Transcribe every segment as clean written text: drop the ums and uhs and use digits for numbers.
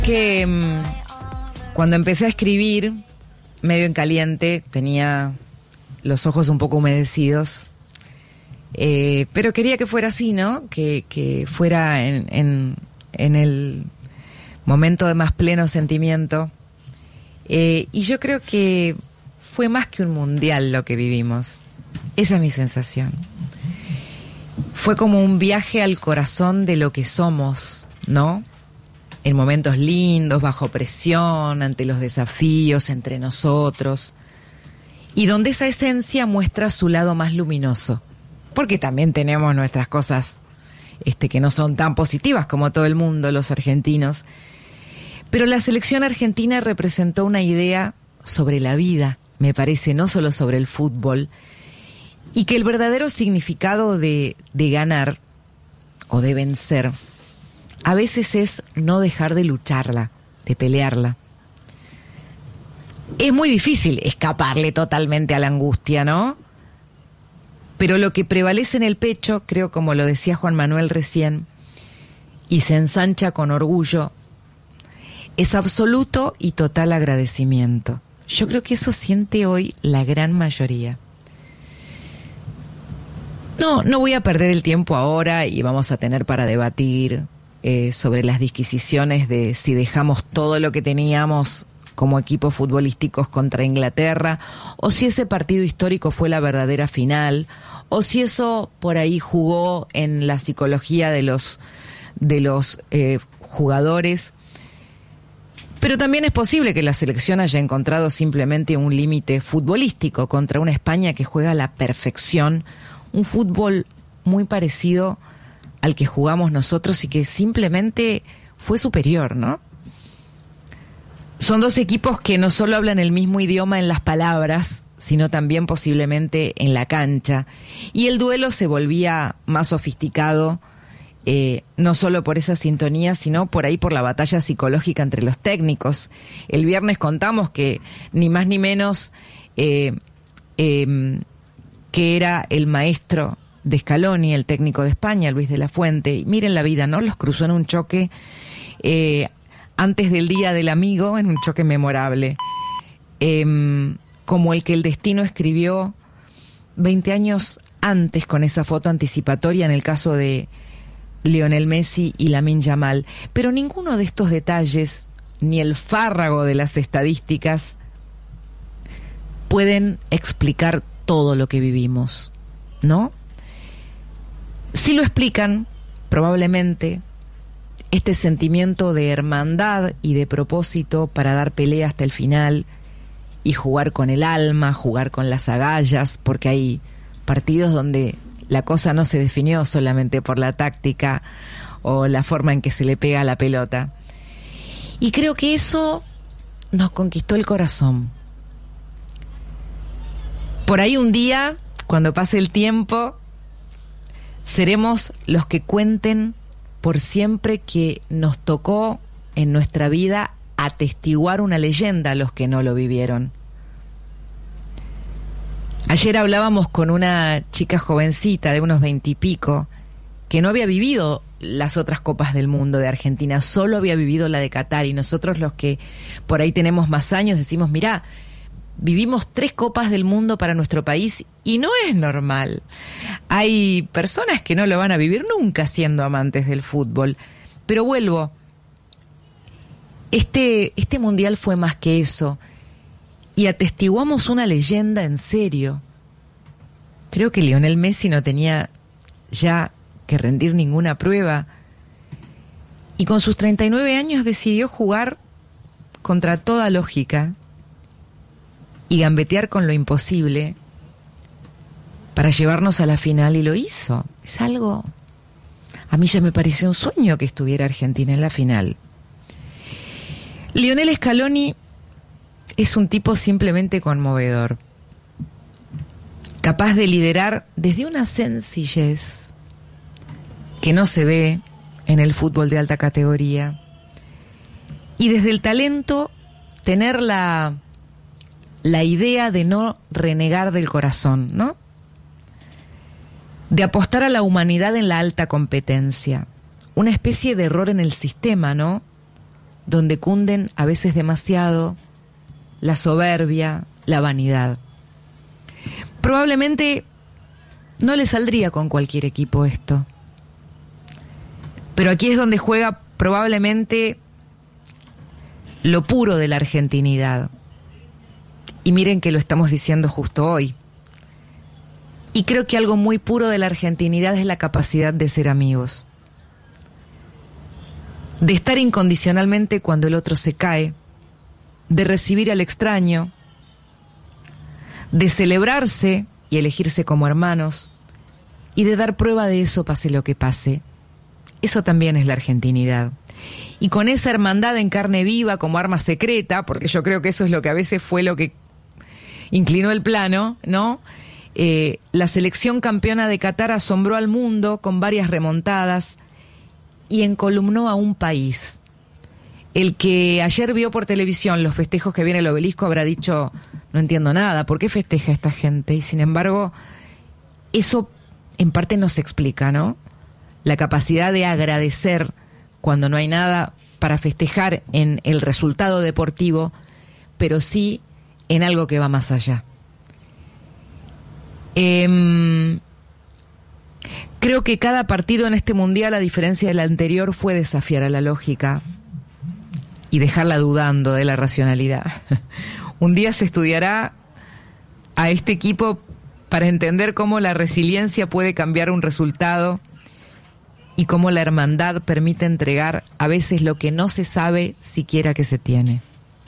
Que cuando empecé a escribir, medio en caliente, tenía los ojos un poco humedecidos, pero quería que fuera así, ¿no? Que fuera en el momento de más pleno sentimiento. Y yo creo que fue más que un mundial lo que vivimos. Esa es mi sensación. Fue como un viaje al corazón de lo que somos, ¿no? En momentos lindos, bajo presión, ante los desafíos, entre nosotros. Y donde esa esencia muestra su lado más luminoso. Porque también tenemos nuestras cosas que no son tan positivas como todo el mundo, los argentinos. Pero la selección argentina representó una idea sobre la vida, me parece, no solo sobre el fútbol. Y que el verdadero significado de ganar o de vencer a veces es no dejar de lucharla, de pelearla. Es muy difícil escaparle totalmente a la angustia, ¿no? Pero lo que prevalece en el pecho, creo, como lo decía Juan Manuel recién, y se ensancha con orgullo, es absoluto y total agradecimiento. Yo creo que eso siente hoy la gran mayoría. No voy a perder el tiempo ahora y vamos a tener para debatir sobre las disquisiciones de si dejamos todo lo que teníamos como equipos futbolísticos contra Inglaterra, o si ese partido histórico fue la verdadera final, o si eso por ahí jugó en la psicología de los jugadores. Pero también es posible que la selección haya encontrado simplemente un límite futbolístico contra una España que juega a la perfección, un fútbol muy parecido al que jugamos nosotros y que simplemente fue superior, ¿no? Son dos equipos que no solo hablan el mismo idioma en las palabras, sino también posiblemente en la cancha. Y el duelo se volvía más sofisticado, no solo por esa sintonía, sino por ahí por la batalla psicológica entre los técnicos. El viernes contamos que ni más ni menos que era el maestro de Scaloni, el técnico de España, Luis de la Fuente. Y miren la vida, ¿no? Los cruzó en un choque antes del Día del Amigo, en un choque memorable, como el que el destino escribió 20 años antes con esa foto anticipatoria en el caso de Lionel Messi y Lamine Yamal. Pero ninguno de estos detalles, ni el fárrago de las estadísticas, pueden explicar todo lo que vivimos, ¿no? Si lo explican, probablemente, este sentimiento de hermandad y de propósito para dar pelea hasta el final y jugar con el alma, jugar con las agallas, porque hay partidos donde la cosa no se definió solamente por la táctica o la forma en que se le pega a la pelota. Y creo que eso nos conquistó el corazón. Por ahí un día, cuando pase el tiempo, seremos los que cuenten por siempre que nos tocó en nuestra vida atestiguar una leyenda a los que no lo vivieron. Ayer hablábamos con una chica jovencita de unos 20 y pico que no había vivido las otras Copas del Mundo de Argentina, solo había vivido la de Qatar, y nosotros los que por ahí tenemos más años decimos, mirá, vivimos 3 Copas del Mundo para nuestro país y no es normal. Hay personas que no lo van a vivir nunca siendo amantes del fútbol. Pero vuelvo, este mundial fue más que eso y atestiguamos una leyenda en serio. Creo que Lionel Messi no tenía ya que rendir ninguna prueba y con sus 39 años decidió jugar contra toda lógica y gambetear con lo imposible para llevarnos a la final, y lo hizo. Es algo... A mí ya me pareció un sueño que estuviera Argentina en la final. Lionel Scaloni es un tipo simplemente conmovedor, capaz de liderar desde una sencillez que no se ve en el fútbol de alta categoría, y desde el talento tener la idea de no renegar del corazón, ¿no? De apostar a la humanidad en la alta competencia. Una especie de error en el sistema, ¿no? donde cunden a veces demasiado la soberbia, la vanidad. Probablemente no le saldría con cualquier equipo esto, pero aquí es donde juega probablemente lo puro de la argentinidad. Y miren que lo estamos diciendo justo hoy. Y creo que algo muy puro de la argentinidad es la capacidad de ser amigos, de estar incondicionalmente cuando el otro se cae, de recibir al extraño, de celebrarse y elegirse como hermanos, y de dar prueba de eso pase lo que pase. Eso también es la argentinidad. Y con esa hermandad en carne viva como arma secreta, porque yo creo que eso es lo que a veces fue lo que inclinó el plano, ¿no? La selección campeona de Qatar asombró al mundo con varias remontadas y encolumnó a un país. El que ayer vio por televisión los festejos que viene el Obelisco habrá dicho, no entiendo nada, ¿por qué festeja esta gente? Y sin embargo, eso en parte nos explica, ¿no? La capacidad de agradecer cuando no hay nada para festejar en el resultado deportivo, pero sí en algo que va más allá. Creo que cada partido en este mundial, a diferencia del anterior, fue desafiar a la lógica y dejarla dudando de la racionalidad. Un día se estudiará a este equipo para entender cómo la resiliencia puede cambiar un resultado y cómo la hermandad permite entregar a veces lo que no se sabe siquiera que se tiene.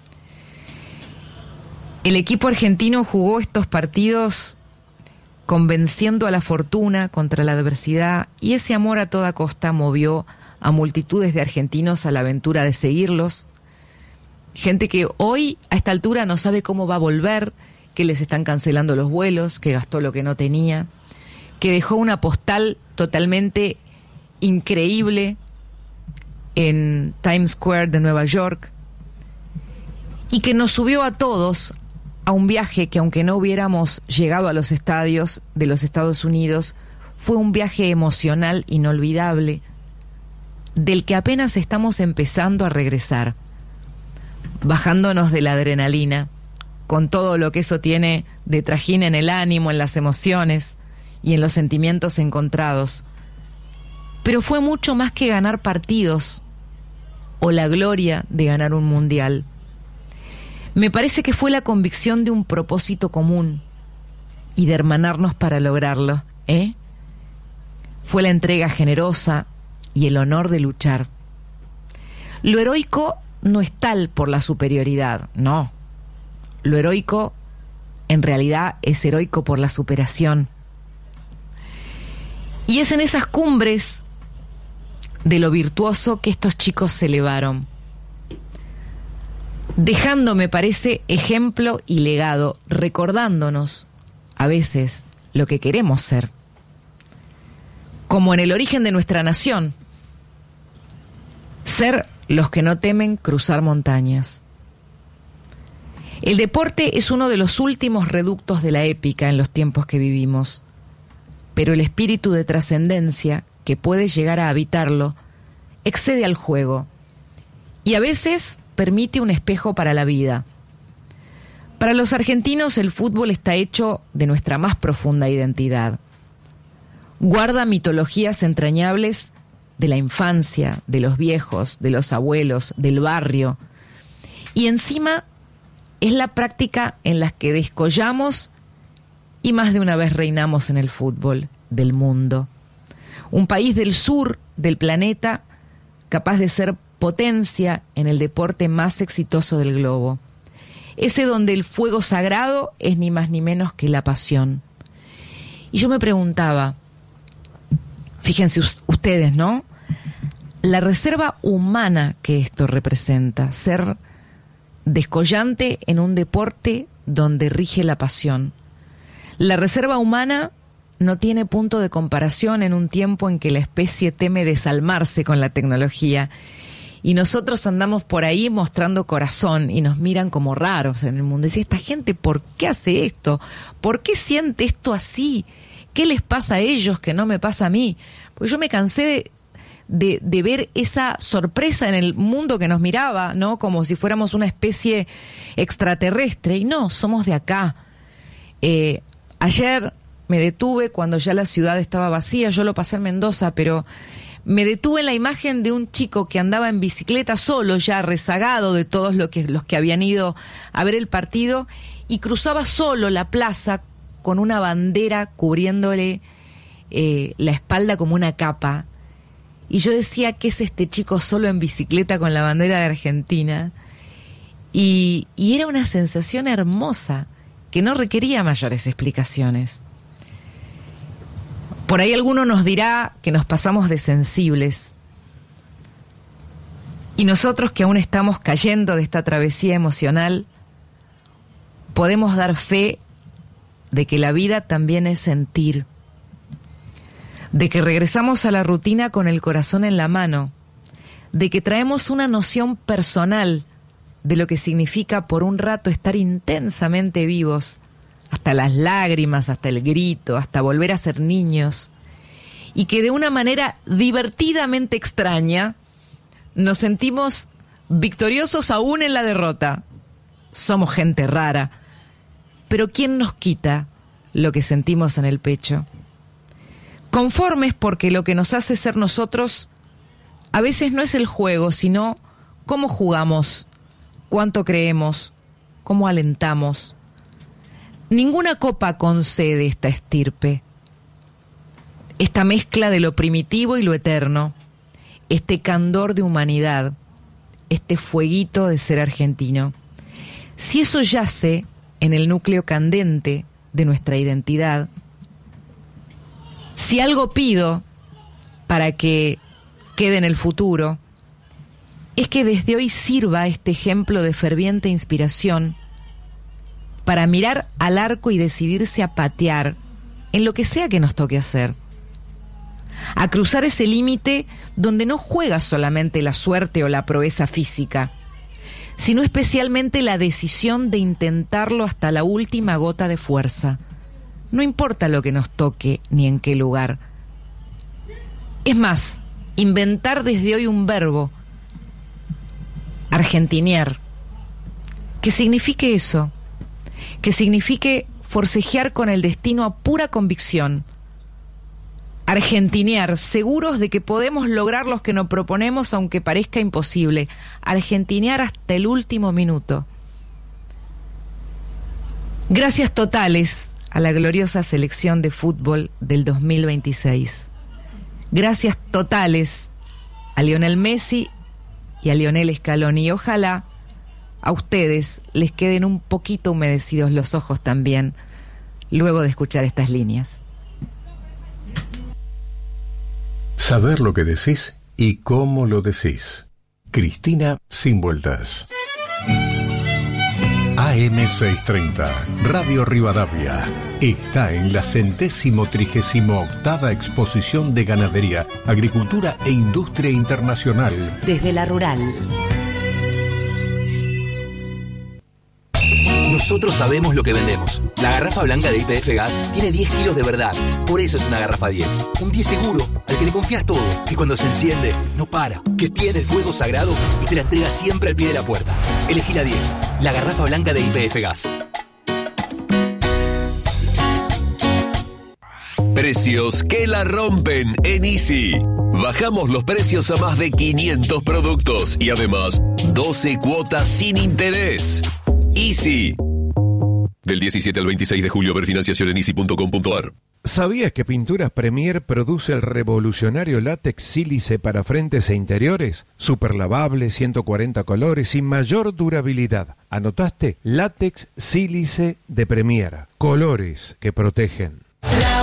El equipo argentino jugó estos partidos convenciendo a la fortuna contra la adversidad, y ese amor a toda costa movió a multitudes de argentinos a la aventura de seguirlos. Gente que hoy, a esta altura, no sabe cómo va a volver, que les están cancelando los vuelos, que gastó lo que no tenía, que dejó una postal totalmente increíble en Times Square de Nueva York, y que nos subió a todos a un viaje que, aunque no hubiéramos llegado a los estadios de los Estados Unidos, fue un viaje emocional inolvidable, del que apenas estamos empezando a regresar, bajándonos de la adrenalina, con todo lo que eso tiene de trajín en el ánimo, en las emociones y en los sentimientos encontrados. Pero fue mucho más que ganar partidos o la gloria de ganar un mundial. Me parece que fue la convicción de un propósito común y de hermanarnos para lograrlo, ¿eh? Fue la entrega generosa y el honor de luchar. Lo heroico no es tal por la superioridad, no. Lo heroico en realidad es heroico por la superación. Y es en esas cumbres de lo virtuoso que estos chicos se elevaron, dejando, me parece, ejemplo y legado, recordándonos a veces lo que queremos ser, como en el origen de nuestra nación, ser los que no temen cruzar montañas. El deporte es uno de los últimos reductos de la épica en los tiempos que vivimos, pero el espíritu de trascendencia que puede llegar a habitarlo excede al juego y a veces permite un espejo para la vida. Para los argentinos, el fútbol está hecho de nuestra más profunda identidad. Guarda mitologías entrañables de la infancia, de los viejos, de los abuelos, del barrio. Y encima es la práctica en la que descollamos y más de una vez reinamos en el fútbol del mundo. Un país del sur del planeta capaz de ser potencia en el deporte más exitoso del globo. Ese donde el fuego sagrado es ni más ni menos que la pasión. Y yo me preguntaba, fíjense ustedes, ¿no? La reserva humana que esto representa, ser descollante en un deporte donde rige la pasión. La reserva humana no tiene punto de comparación en un tiempo en que la especie teme desalmarse con la tecnología. Y nosotros andamos por ahí mostrando corazón y nos miran como raros en el mundo. Y dice, esta gente, ¿por qué hace esto? ¿Por qué siente esto así? ¿Qué les pasa a ellos que no me pasa a mí? Porque yo me cansé de ver esa sorpresa en el mundo que nos miraba, ¿no? Como si fuéramos una especie extraterrestre. Y no, somos de acá. Ayer me detuve cuando ya la ciudad estaba vacía. Yo lo pasé en Mendoza, pero me detuve en la imagen de un chico que andaba en bicicleta solo, ya rezagado de todos los que habían ido a ver el partido, y cruzaba solo la plaza con una bandera cubriéndole la espalda como una capa. Y yo decía, ¿qué es este chico solo en bicicleta con la bandera de Argentina? Y era una sensación hermosa que no requería mayores explicaciones. Por ahí alguno nos dirá que nos pasamos de sensibles. Y nosotros que aún estamos cayendo de esta travesía emocional, podemos dar fe de que la vida también es sentir, de que regresamos a la rutina con el corazón en la mano, de que traemos una noción personal de lo que significa por un rato estar intensamente vivos, hasta las lágrimas, hasta el grito, hasta volver a ser niños, y que de una manera divertidamente extraña nos sentimos victoriosos aún en la derrota. Somos gente rara, pero ¿quién nos quita lo que sentimos en el pecho? Conformes porque lo que nos hace ser nosotros a veces no es el juego, sino cómo jugamos, cuánto creemos, cómo alentamos. Ninguna copa concede esta estirpe, esta mezcla de lo primitivo y lo eterno, este candor de humanidad, este fueguito de ser argentino. Si eso yace en el núcleo candente de nuestra identidad, si algo pido para que quede en el futuro, es que desde hoy sirva este ejemplo de ferviente inspiración para mirar al arco y decidirse a patear en lo que sea que nos toque hacer, a cruzar ese límite donde no juega solamente la suerte o la proeza física, sino especialmente la decisión de intentarlo hasta la última gota de fuerza. No importa lo que nos toque ni en qué lugar. Es más, inventar desde hoy un verbo, argentinear, que signifique eso, que signifique forcejear con el destino a pura convicción, argentinear, seguros de que podemos lograr lo que nos proponemos aunque parezca imposible, argentinear hasta el último minuto. Gracias totales a la gloriosa selección de fútbol del 2026. Gracias totales a Lionel Messi y a Lionel Scaloni. Y ojalá a ustedes les queden un poquito humedecidos los ojos también, luego de escuchar estas líneas. Saber lo que decís y cómo lo decís. Cristina Sin Vueltas. AM630, Radio Rivadavia, está en la 138ª Exposición de Ganadería, Agricultura e Industria Internacional. Desde la Rural. Nosotros sabemos lo que vendemos. La garrafa blanca de YPF Gas tiene 10 kilos de verdad. Por eso es una garrafa 10. Un 10 seguro, al que le confías todo. Que cuando se enciende, no para. Que tiene el fuego sagrado y te la entrega siempre al pie de la puerta. Elegí la 10. La garrafa blanca de YPF Gas. Precios que la rompen en Easy. Bajamos los precios a más de 500 productos y además 12 cuotas sin interés. Easy. Del 17 al 26 de julio, ver financiación en easy.com.ar. ¿Sabías que Pinturas Premier produce el revolucionario látex sílice para frentes e interiores? Super lavable, 140 colores y mayor durabilidad. ¿Anotaste? Látex sílice de Premier. Colores que protegen.